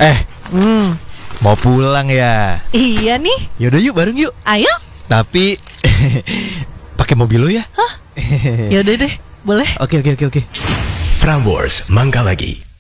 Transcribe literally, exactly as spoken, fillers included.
Eh, Hmm, mau pulang ya? iya nih. Yaudah yuk, bareng yuk. Ayo. Tapi pakai mobil lo ya? Yaudah deh, boleh. Oke oke oke oke. Prambors, mangga lagi.